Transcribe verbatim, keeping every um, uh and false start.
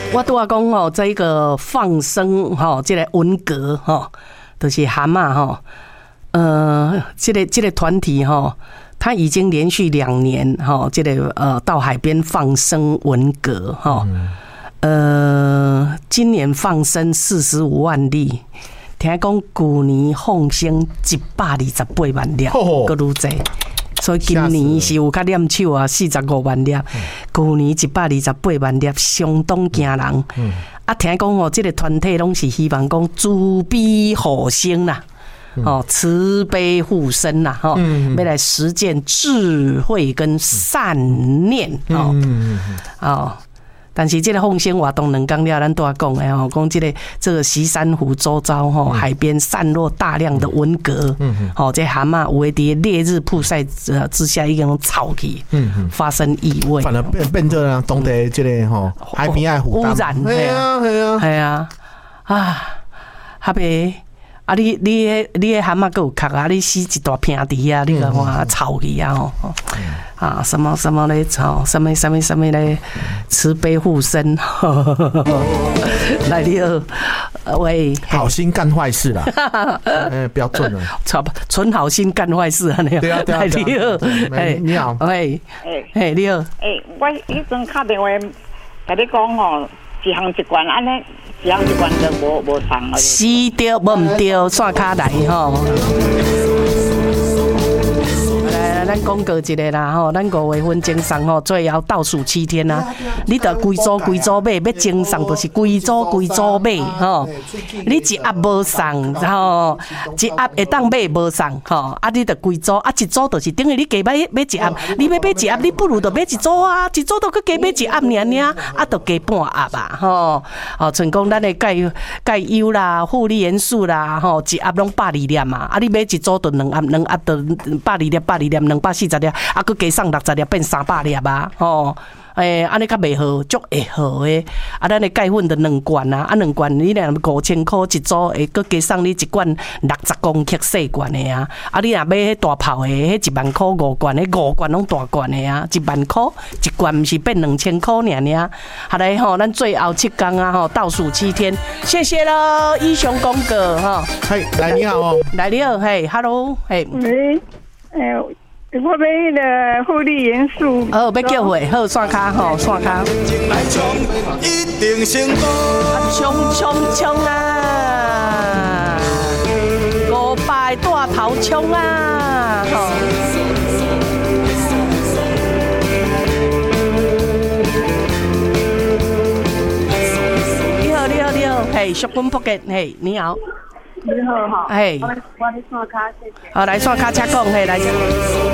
我拄仔讲吼，这一个放生吼，这个文革吼，就是蛤蟆吼，呃，这个这个团体吼，他已经连续两年吼，这个呃到海边放生文革吼，呃，今年放生四十五万粒，听讲去年放生一百二十八万粒，搁愈济。所以今年是有较念手啊，四十五万粒。去年一百二十八万粒，相当惊人。嗯、啊，听讲哦，这个团体拢是希望讲慈悲护生啦，嗯、哦，慈悲护生啦，哈、哦，嗯、要来实践智慧跟善念哦，嗯、哦。但是这个放生活动两天了，咱都要讲的吼，讲这个这个西山湖周遭吼海边散落大量的文革，嗯吼，这蛤蟆有的伫烈日曝晒之下已经臭去，嗯发生异味， 反而变变做人当地这个吼海边的污染， 系啊系啊系啊啊，哈别。啊！你你迄你迄蛤蟆阁有壳啊！你死一大片伫遐，你个看臭去啊！吼啊！什么什么咧？臭什么什么什么咧？慈悲护生，来了，喂！ 好心干坏事啦！哎，不要准了， 错，存好心干坏事啊！你对啊对啊！ 你好， 哎，你好， 喂，哎，你好， 哎，我迄阵打电话甲你讲吼，一项一关安尼。一项一关都无无送啊！ 是对，无唔对，线卡来吼。来，咱讲过一个啦吼，咱五月份精送吼，最后倒数七天啊！你得规组规组买，要精送就是规组规组买吼。你一盒无送，吼，一盒会当买无送吼，啊，你得规组啊，一组就是等于你加买买一盒，你要买一盒，你不如就买一组啊，一组都去加买一盒尔尔，啊，就加半盒啊，吼，哦，像讲咱的钙钙优啦、负离元素啦，吼，一盒拢百二粒嘛，啊，你买一组就两盒，两盒就百二粒，百二粒两百四十粒，啊，佮加送六十粒变三百粒啊，吼。诶，安尼较袂好，足会好诶。啊，咱的钙粉就两罐啊，啊两罐你若五千块一组，会佮加送你一罐六十公克细罐的啊。啊，你若买迄大泡的，迄一万块五罐，迄五罐拢大罐的啊，一万块一罐，毋是变两千块尔尔。好来吼，咱最后七天啊，吼倒数七天，谢谢咯，以上广告吼。 嘿，来你好哦， 来你好，嘿 ，hello， 嘿。 喂，诶。我买迄个负离元素。 哦，要叫会，好线卡吼，线卡。 来冲，一定成功。 啊，冲冲冲啊！五百大头冲啊！吼。你好，你好，你好，嘿，小坤扑嘅，嘿，你好。 你好哈。 嘿。 我我来刷卡，谢谢。 好，来刷卡，请讲，嘿，来。